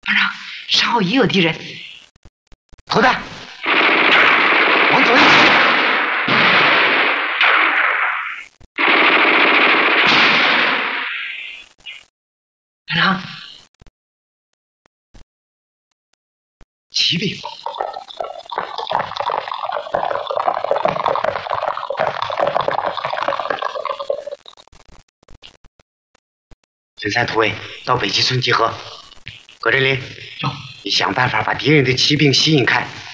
团长，身后也有敌人。投弹，往左一击。团长，骑兵。分散突围，到北极村集合。葛振林，你想办法把敌人的骑兵吸引开，